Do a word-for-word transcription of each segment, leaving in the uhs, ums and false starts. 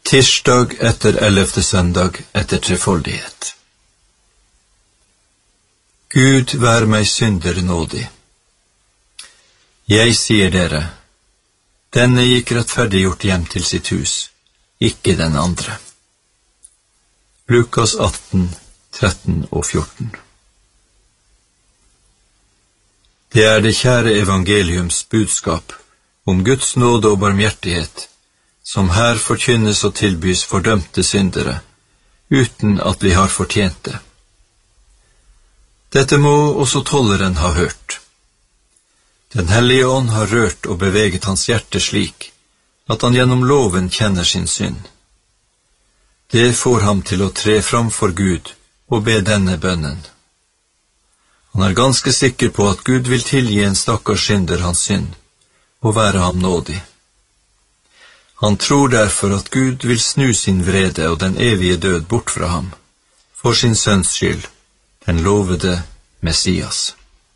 Tirsdag etter ellevte søndag etter trefoldighet. Gud vær meg synder nådig. Jeg sier dere, denne gikk rettferdiggjort hjem til sitt hus, ikke den andre. Lukas atten, tretten og fjorten. Det er det kjære evangeliums budskap om Guds nåde og barmhjertighet, som her forkynnes og tilbys fordømte syndere, uten at vi har fortjent det. Dette må også tolleren ha hørt. Den hellige ånd har rørt og beveget hans hjerte slik, at han gjennom loven kjenner sin synd. Det får ham til å tre fram for Gud og be denne bønnen. Han er ganske sikker på at Gud vil tilgi en stakkars synder hans synd, og være ham nådig. Han tror derfor at Gud vil snu sin vrede og den evige død bort fra ham, for sin sønns skyld, den lovede Messias.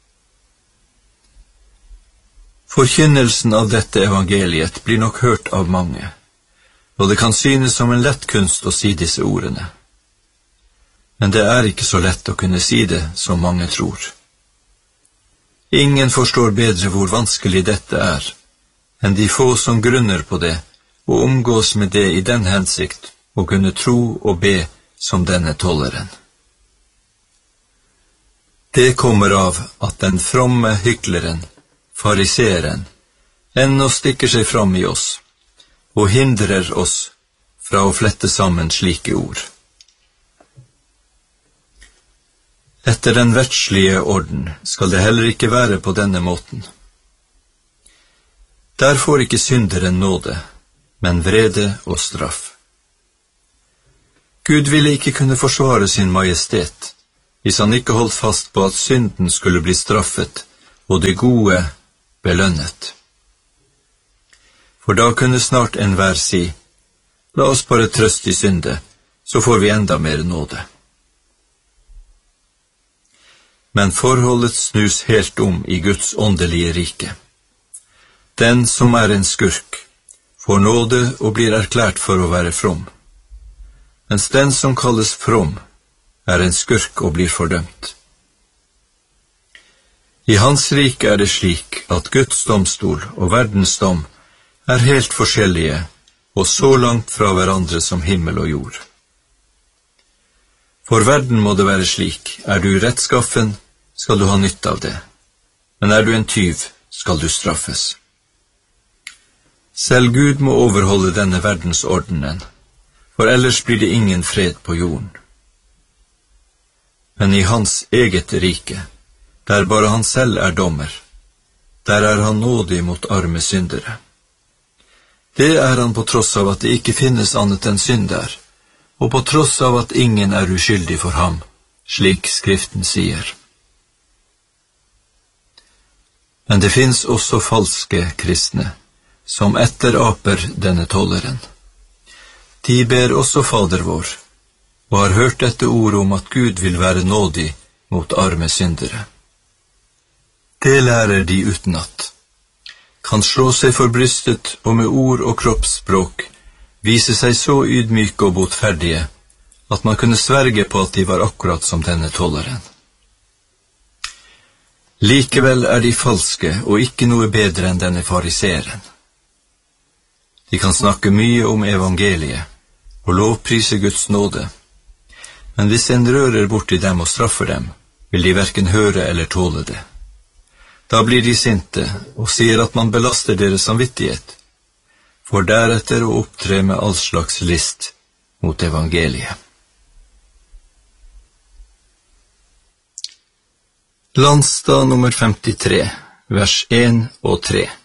Forkynnelsen av dette evangeliet blir nok hørt av mange, og det kan synes som en lett kunst å si disse ordene. Men det er ikke så lett å kunne si det som mange tror. Ingen forstår bedre hvor vanskelig dette er, enn de få som grunner på det, og omgås med det i den hensikt å kunne tro og be som denne tolleren. Det kommer av at den fromme hykleren, fariseeren, ennå stikker seg fram i oss, og hindrer oss fra å flette sammen slike ord. Etter den verdslige orden skal det heller ikke være på denne måten. Der får ikke synderen nåde, men vrede og straff. Gud ville ikke kunne forsvare sin majestet, hvis han ikke holdt fast på at synden skulle bli straffet, og det gode belønnet. For da kunne snart enhver si, la oss bare trøste i synde, så får vi enda mer nåde. Men forholdet snus helt om i Guds åndelige rike. Den som er en skurk, får nåde og blir erklært for å være from, mens den som kalles from, er en skurk og blir fordømt. I hans rike er det slik at Guds domstol og verdens dom er helt forskjellige og så langt fra hverandre som himmel og jord. For verden må det være slik, er du rettskaffen, skal du ha nytte av det, men er du en tyv, skal du straffes. Selv Gud må overholde denne verdensordenen, for ellers blir det ingen fred på jorden. Men i hans eget rike, der bare han selv er dommer, der er han nådig mot arme syndere. Det er han på tross av at det ikke finnes annet enn synd der, og på tross av at ingen er uskyldig for ham, slik Skriften sier. Men det finnes også falske kristne, som etteraper denne tolleren. De ber også Fader vår, og har hørt dette ord om at Gud vil være nådig mot arme syndere. Det lærer de utenat, kan slå seg for brystet og med ord og kroppsspråk vise seg så ydmyke og botferdige at man kunne sverge på at de var akkurat som denne tolleren. Likevel er de falske og ikke noe bedre enn denne fariseeren. De kan snakke mye om evangeliet og lovprise Guds nåde, men hvis en rører borti dem og straffer dem, vil de hverken høre eller tåle det. Da blir de sinte og sier at man belaster deres samvittighet, for deretter å opptre med all slags list mot evangeliet. Landstad nummer femtitre, vers en og tre.